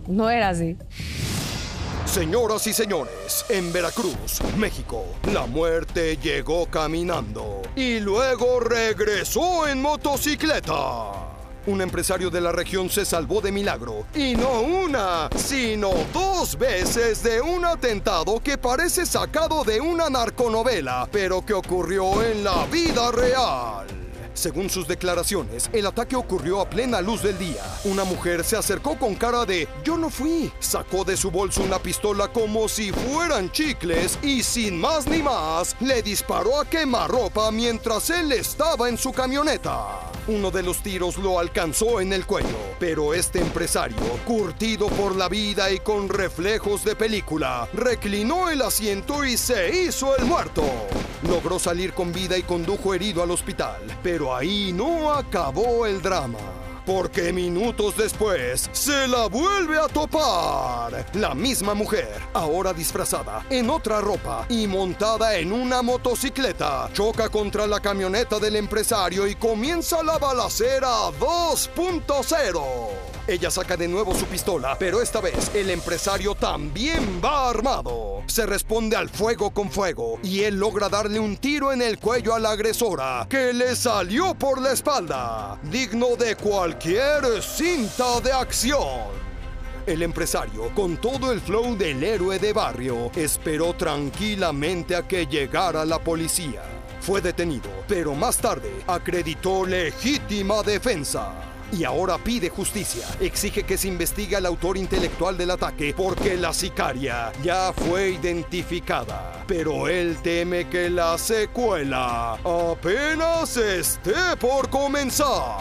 no era así. Señoras y señores, en Veracruz, México, la muerte llegó caminando y luego regresó en motocicleta. Un empresario de la región se salvó de milagro, y no una, sino 2 veces de un atentado que parece sacado de una narconovela, pero que ocurrió en la vida real. Según sus declaraciones, el ataque ocurrió a plena luz del día. Una mujer se acercó con cara de "yo no fui". Sacó de su bolso una pistola como si fueran chicles y sin más ni más, le disparó a quemarropa mientras él estaba en su camioneta. Uno de los tiros lo alcanzó en el cuello, pero este empresario, curtido por la vida y con reflejos de película, reclinó el asiento y se hizo el muerto. Logró salir con vida y condujo herido al hospital, pero ahí no acabó el drama. Porque minutos después se la vuelve a topar. La misma mujer, ahora disfrazada, en otra ropa y montada en una motocicleta, choca contra la camioneta del empresario y comienza la balacera 2.0. Ella saca de nuevo su pistola, pero esta vez el empresario también va armado. Se responde al fuego con fuego y él logra darle un tiro en el cuello a la agresora, que le salió por la espalda, digno de cualquier cinta de acción. El empresario, con todo el flow del héroe de barrio, esperó tranquilamente a que llegara la policía. Fue detenido, pero más tarde acreditó legítima defensa. Y ahora pide justicia. Exige que se investigue al autor intelectual del ataque porque la sicaria ya fue identificada. Pero él teme que la secuela apenas esté por comenzar.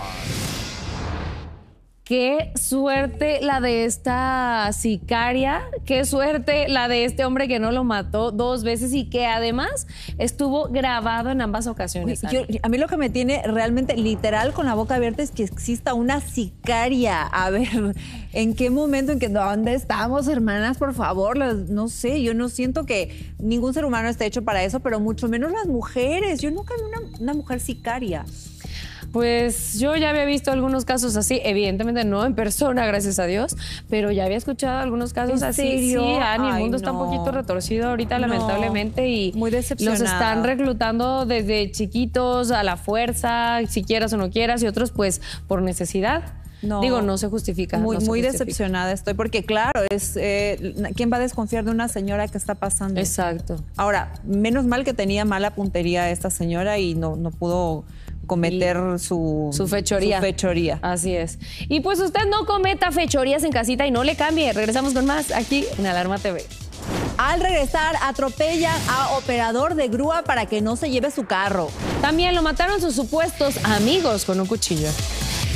Qué suerte la de esta sicaria, qué suerte la de este hombre que no lo mató 2 veces y que además estuvo grabado en ambas ocasiones. A mí lo que me tiene realmente literal con la boca abierta es que exista una sicaria. A ver, ¿en qué momento? ¿Dónde estamos, hermanas? Por favor, no sé, yo no siento que ningún ser humano esté hecho para eso, pero mucho menos las mujeres. Yo nunca vi una mujer sicaria. Pues yo ya había visto algunos casos así, evidentemente no en persona, gracias a Dios, pero ya había escuchado algunos casos así. ¿En serio? Sí, Ani, el Ay, mundo está un poquito retorcido ahorita, lamentablemente, y muy decepcionada. los están reclutando desde chiquitos a la fuerza, si quieras o no quieras, y otros pues por necesidad. No. Digo, no se justifica. Muy decepcionada estoy, porque claro, ¿quién va a desconfiar de una señora que está pasando? Exacto. Ahora, menos mal que tenía mala puntería esta señora y no pudo cometer su fechoría. Su fechoría. Así es. Y pues usted no cometa fechorías en casita y no le cambie. Regresamos con más aquí en Alarma TV. Al regresar, atropellan a operador de grúa para que no se lleve su carro. También lo mataron sus supuestos amigos con un cuchillo.